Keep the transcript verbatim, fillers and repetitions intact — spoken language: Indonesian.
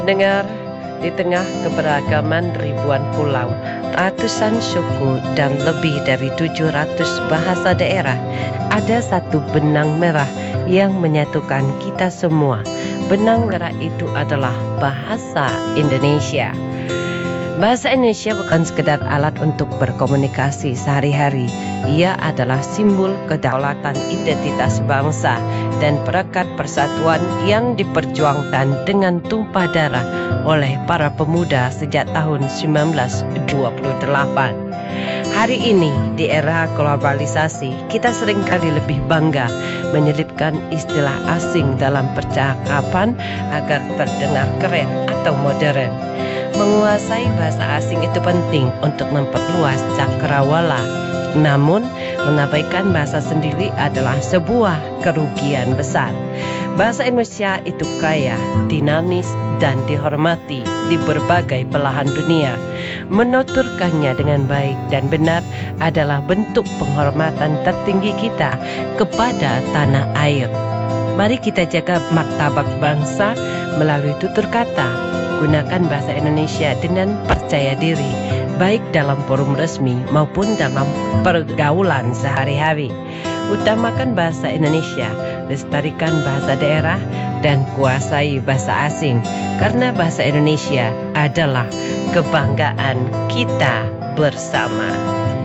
Dengar, di tengah keberagaman ribuan pulau, ratusan suku dan lebih dari tujuh ratus bahasa daerah, ada satu benang merah yang menyatukan kita semua. Benang merah itu adalah bahasa Indonesia. Bahasa Indonesia bukan sekedar alat untuk berkomunikasi sehari-hari. Ia adalah simbol kedaulatan identitas bangsa dan perekat persatuan yang diperjuangkan dengan tumpah darah oleh para pemuda sejak tahun seribu sembilan ratus dua puluh delapan. Hari ini, di era globalisasi, kita seringkali lebih bangga menyelipkan istilah asing dalam percakapan agar terdengar keren atau modern. Menguasai bahasa asing itu penting untuk memperluas cakrawala. Namun, mengabaikan bahasa sendiri adalah sebuah kerugian besar. Bahasa Indonesia itu kaya, dinamis, dan dihormati di berbagai belahan dunia. Menuturkannya dengan baik dan benar adalah bentuk penghormatan tertinggi kita kepada tanah air. Mari kita jaga martabat bangsa melalui tutur kata. Gunakan bahasa Indonesia dengan percaya diri, baik dalam forum resmi maupun dalam pergaulan sehari-hari. Utamakan bahasa Indonesia, lestarikan bahasa daerah, dan kuasai bahasa asing, karena bahasa Indonesia adalah kebanggaan kita bersama.